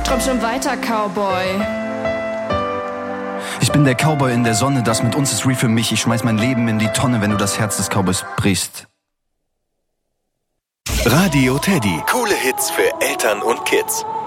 Träum schon weiter, Cowboy. Ich bin der Cowboy in der Sonne, das mit uns ist real für mich. Ich schmeiß mein Leben in die Tonne, wenn du das Herz des Cowboys brichst. Radio Teddy. Coole Hits für Eltern und Kids.